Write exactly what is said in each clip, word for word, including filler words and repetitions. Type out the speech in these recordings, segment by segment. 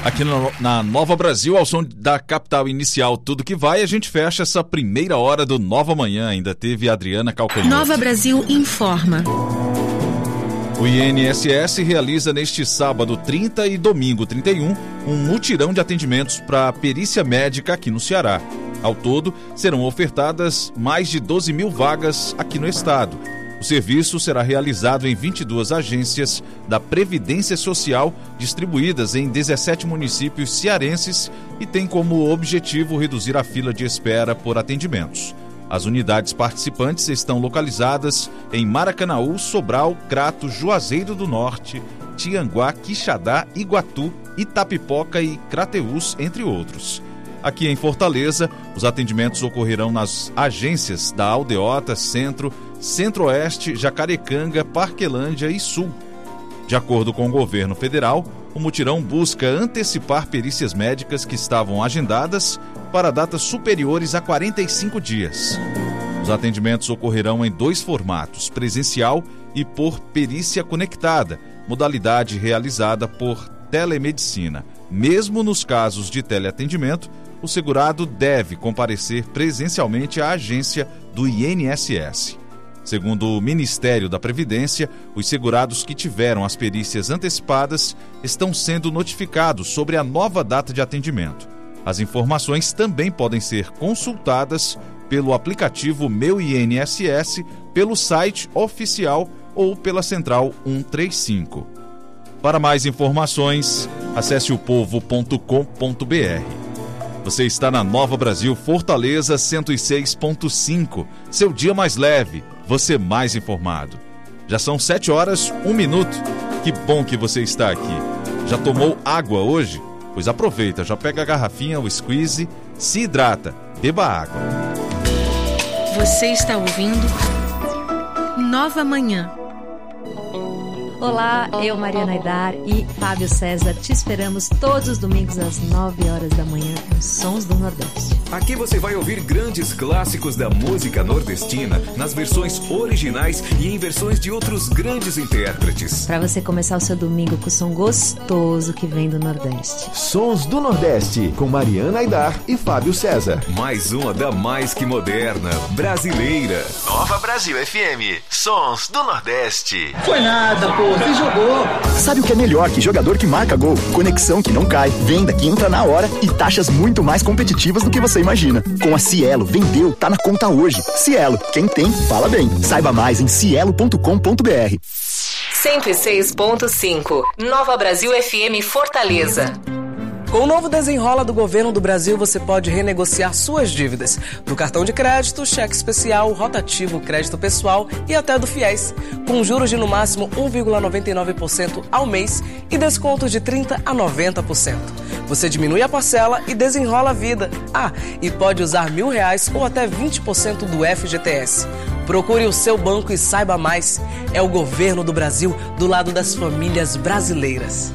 Aqui no, na Nova Brasil, ao som da Capital Inicial, tudo que vai, a gente fecha essa primeira hora do Nova Manhã. Ainda teve a Adriana Calcanhoto. Nova Brasil informa. O I N S S realiza neste sábado trinta e domingo trinta e um um mutirão de atendimentos para perícia médica aqui no Ceará. Ao todo, serão ofertadas mais de doze mil vagas aqui no estado. O serviço será realizado em vinte e duas agências da Previdência Social, distribuídas em dezessete municípios cearenses, e tem como objetivo reduzir a fila de espera por atendimentos. As unidades participantes estão localizadas em Maracanaú, Sobral, Crato, Juazeiro do Norte, Tianguá, Quixadá, Iguatu, Itapipoca e Crateús, entre outros. Aqui em Fortaleza, os atendimentos ocorrerão nas agências da Aldeota, Centro, Centro-Oeste, Jacarecanga, Parquelândia e Sul. De acordo com o governo federal, o mutirão busca antecipar perícias médicas que estavam agendadas para datas superiores a quarenta e cinco dias. Os atendimentos ocorrerão em dois formatos, presencial e por perícia conectada, modalidade realizada por telemedicina. Mesmo nos casos de teleatendimento, o segurado deve comparecer presencialmente à agência do I N S S. Segundo o Ministério da Previdência, os segurados que tiveram as perícias antecipadas estão sendo notificados sobre a nova data de atendimento. As informações também podem ser consultadas pelo aplicativo Meu I N S S, pelo site oficial ou pela Central cento e trinta e cinco. Para mais informações, acesse o povo ponto com ponto b r. Você está na Nova Brasil Fortaleza cento e seis ponto cinco. Seu dia mais leve, você mais informado. Já são sete horas, um minuto. Que bom que você está aqui. Já tomou água hoje? Pois aproveita, já pega a garrafinha, o squeeze, se hidrata, beba água. Você está ouvindo Nova Manhã. Olá, eu, Mariana Aidar e Fábio César, te esperamos todos os domingos às nove horas da manhã com Sons do Nordeste. Aqui você vai ouvir grandes clássicos da música nordestina nas versões originais e em versões de outros grandes intérpretes. Para você começar o seu domingo com o som gostoso que vem do Nordeste. Sons do Nordeste, com Mariana Aidar e Fábio César. Mais uma da mais que moderna, brasileira. Nova Brasil F M, Sons do Nordeste. Foi nada, pô. Você jogou. Sabe o que é melhor que jogador que marca gol? Conexão que não cai, venda que entra na hora e taxas muito mais competitivas do que você imagina. Com a Cielo, vendeu, tá na conta hoje. Cielo, quem tem, fala bem. Saiba mais em cielo ponto com ponto b r. cento e seis ponto cinco, Nova Brasil F M Fortaleza. Com o novo Desenrola do Governo do Brasil, você pode renegociar suas dívidas. Do cartão de crédito, cheque especial, rotativo, crédito pessoal e até do FIES. Com juros de no máximo um vírgula noventa e nove por cento ao mês e descontos de trinta por cento a noventa por cento. Você diminui a parcela e desenrola a vida. Ah, e pode usar mil reais ou até vinte por cento do F G T S. Procure o seu banco e saiba mais. É o Governo do Brasil do lado das famílias brasileiras.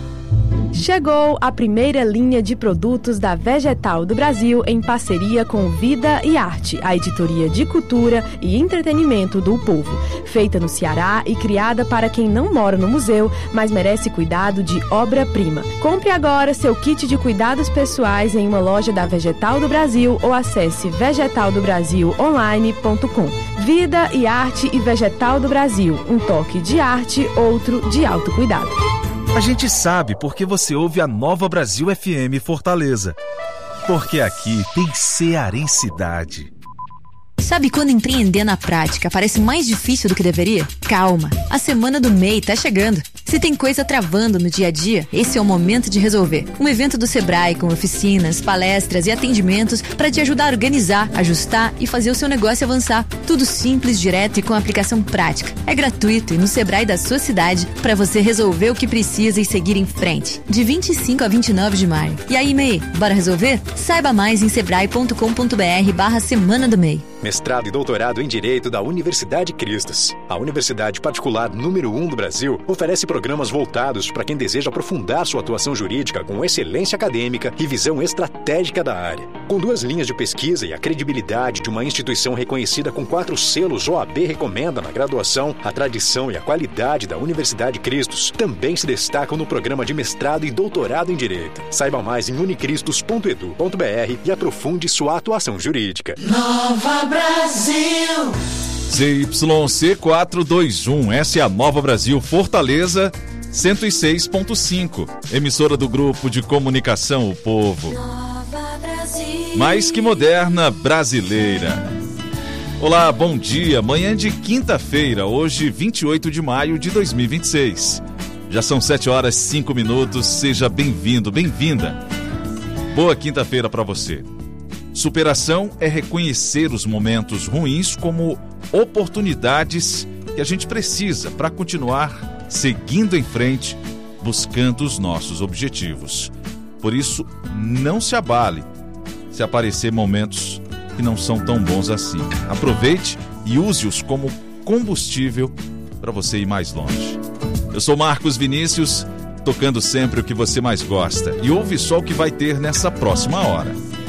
Chegou a primeira linha de produtos da Vegetal do Brasil em parceria com Vida e Arte, a editoria de cultura e entretenimento do povo. Feita no Ceará e criada para quem não mora no museu, mas merece cuidado de obra-prima. Compre agora seu kit de cuidados pessoais em uma loja da Vegetal do Brasil ou acesse vegetal do brasil online ponto com. Vida e Arte e Vegetal do Brasil, um toque de arte, outro de autocuidado. A gente sabe porque você ouve a Nova Brasil F M Fortaleza. Porque aqui tem cearensidade. Sabe quando empreender na prática parece mais difícil do que deveria? Calma, a Semana do M E I tá chegando. Se tem coisa travando no dia a dia, esse é o momento de resolver. Um evento do Sebrae com oficinas, palestras e atendimentos para te ajudar a organizar, ajustar e fazer o seu negócio avançar. Tudo simples, direto e com aplicação prática. É gratuito e no Sebrae da sua cidade para você resolver o que precisa e seguir em frente. De vinte e cinco a vinte e nove de maio. E aí, M E I, bora resolver? Saiba mais em sebrae ponto com ponto b r barra Semana do M E I. Mestrado e doutorado em Direito da Universidade Cristas. A universidade particular número um do Brasil oferece programas voltados para quem deseja aprofundar sua atuação jurídica com excelência acadêmica e visão estratégica da área. Com duas linhas de pesquisa e a credibilidade de uma instituição reconhecida com quatro selos O A B Recomenda na graduação, a tradição e a qualidade da Universidade Cristos também se destacam no programa de mestrado e doutorado em Direito. Saiba mais em unicristos ponto edu ponto br e aprofunde sua atuação jurídica. Nova Brasil. Z Y C quatrocentos e vinte e um, essa é a Nova Brasil Fortaleza cento e seis ponto cinco, emissora do Grupo de Comunicação O Povo. Mais que moderna, brasileira. Olá, bom dia, manhã de quinta-feira, hoje vinte e oito de maio de dois mil e vinte e seis. Já são sete horas e cinco minutos, seja bem-vindo, bem-vinda. Boa quinta-feira para você. Superação é reconhecer os momentos ruins como oportunidades que a gente precisa para continuar seguindo em frente, buscando os nossos objetivos. Por isso, não se abale se aparecer momentos que não são tão bons assim. Aproveite e use-os como combustível para você ir mais longe. Eu sou Marcos Vinícius, tocando sempre o que você mais gosta. E ouve só o que vai ter nessa próxima hora.